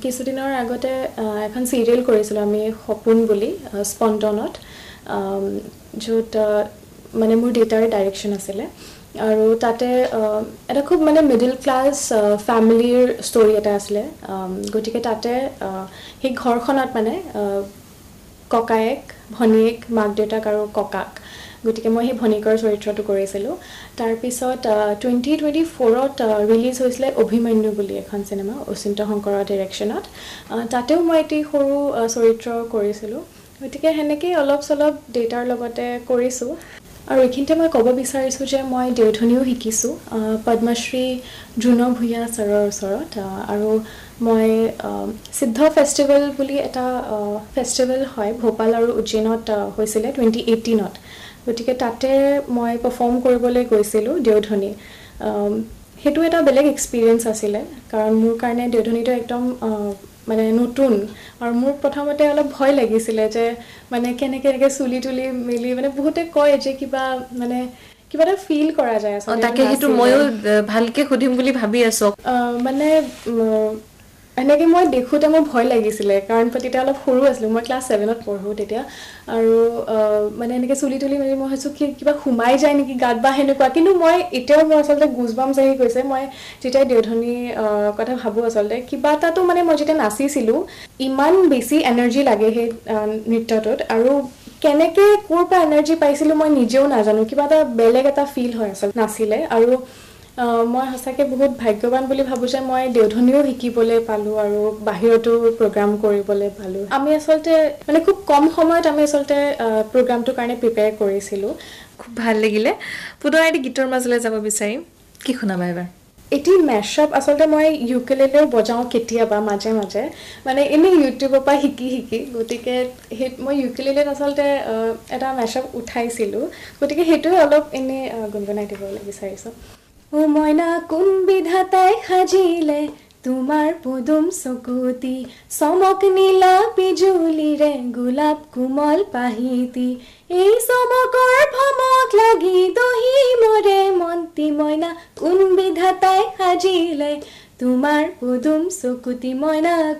কিছুদিনৰ আগতে এখন চিৰিয়েল কৰিছিলোঁ আমি সপোন বুলি স্পন্টনত য'ত মানে মোৰ দেউতাৰ ডাইৰেকশ্যন আছিলে আৰু তাতে এটা খুব মানে মিডল ক্লাছ ফেমিলিৰ ষ্টৰি এটা আছিলে গতিকে তাতে সেই ঘৰখনত মানে ককায়েক ভনীয়েক মাক দেউতাক আৰু ককাক গতিকে মই সেই ভনীকৰ চৰিত্ৰটো কৰিছিলোঁ তাৰপিছত 2024ত ৰিলিজ হৈছিলে অভিমন্যু বুলি এখন চিনেমা অচিন্ত শংকৰৰ ডিৰেকশ্যনত তাতেও মই এটি সৰু চৰিত্ৰ কৰিছিলোঁ গতিকে সেনেকেই অলপ চলপ দেউতাৰ লগতে কৰিছোঁ আৰু এইখিনিতে মই ক'ব বিচাৰিছোঁ যে মই দেওধনীও শিকিছোঁ পদ্মশ্ৰী দ্ৰোণ ভূঞা ছাৰৰ ওচৰত আৰু মই সিদ্ধ ফেষ্টিভেল বুলি এটা ফেষ্টিভেল হয় ভোপাল আৰু উজ্জয়িনত হৈছিলে 2018ত গতিকে তাতে মই পাৰফৰ্ম কৰিবলৈ গৈছিলোঁ দেওধনী সেইটো এটা বেলেগ এক্সপিৰিয়েঞ্চ আছিলে কাৰণ মোৰ কাৰণে দেওধনীটো একদম মানে নতুন আৰু মোৰ প্ৰথমতে অলপ ভয় লাগিছিলে যে মানে কেনেকৈ চুলি তুলি মেলি মানে বহুতে কয় যে কিবা মানে কিবা এটা ফিল কৰা যায় আচলতে তাকে সেইটো ময়ো ভালকে সুধিম বুলি ভাবি আছো মানে এনেকৈ মই দেখোঁতে মোৰ ভয় লাগিছিলে কাৰণ তেতিয়া অলপ সৰু আছিলোঁ মই ক্লাছ 7ত পঢ়োঁ তেতিয়া আৰু মানে এনেকৈ চুলি তুলি মেলি মই ভাবিছোঁ কি কিবা সোমাই যায় নেকি গাত বা সেনেকুৱা কিন্তু মই এতিয়াও মোৰ আচলতে গুজবাম্পছ আহি গৈছে মই যেতিয়া দেওধনী কথা ভাবোঁ আচলতে কিবা এটাতো মানে মই যেতিয়া নাচিছিলোঁ ইমান বেছি এনাৰ্জি লাগে সেই নৃত্যটোত আৰু কেনেকৈ ক'ৰ পৰা এনাৰ্জি পাইছিলোঁ মই নিজেও নাজানো কিবা এটা বেলেগ এটা ফিল হয় আচলতে নাছিলে আৰু মই সঁচাকৈ বহুত ভাগ্যৱান বুলি ভাবোঁ যে মই দেওধনীও শিকিবলৈ পালোঁ আৰু বাহিৰতো প্ৰগ্ৰাম কৰিবলৈ পালোঁ আমি আচলতে মানে খুব কম সময়ত আমি আচলতে প্ৰগ্ৰামটোৰ কাৰণে প্ৰিপেয়াৰ কৰিছিলোঁ খুব ভাল লাগিলে পুনৰ এটি গীতৰ মাজলৈ যাব বিচাৰিম কি শুনাবা এবাৰ এটি মেশ্বআপ আচলতে মই ইউকেলেলেও বজাওঁ কেতিয়াবা মাজে মাজে মানে এনেই ইউটিউবৰ পৰা শিকি গতিকে সেই মই ইউকেলেলেত আচলতে এটা মেশ্বআপ উঠাইছিলোঁ গতিকে সেইটোৱে অলপ এনেই গুণগুণাই দিবলৈ বিচাৰিছোঁ ও মইনা কোন বিধাতাই সাজিলে তোমাৰ পদুম চকুতি চমক নীলা বিজুলীৰে গোলাপ কোমল পাহিতি এই চমকৰ ভমক লাগি দহি মৰে মন্তি মইনা কোন বিধাতাই সাজিলে তোমাৰ পদুম চকুতি মইনা